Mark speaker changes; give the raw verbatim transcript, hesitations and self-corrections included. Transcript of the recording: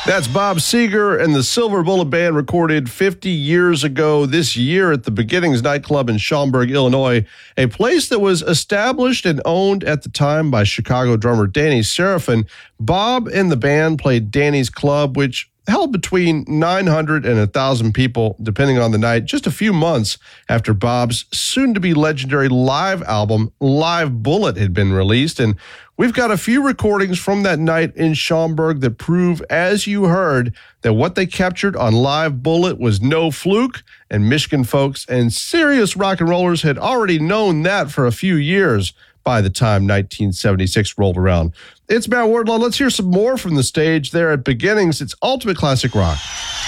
Speaker 1: That's Bob Seger and the Silver Bullet Band, recorded fifty years ago this year at the Beginnings nightclub in Schaumburg, Illinois, a place that was established and owned at the time by Chicago drummer Danny Seraphine. Bob and the band played Danny's Club, which held between nine hundred and one thousand people, depending on the night, just a few months after Bob's soon-to-be legendary live album, Live Bullet, had been released. And we've got a few recordings from that night in Schaumburg that prove, as you heard, that what they captured on Live Bullet was no fluke, and Michigan folks and serious rock and rollers had already known that for a few years by the time nineteen seventy-six rolled around. It's Matt Wardlaw. Let's hear some more from the stage there at Beginnings. It's Ultimate Classic Rock.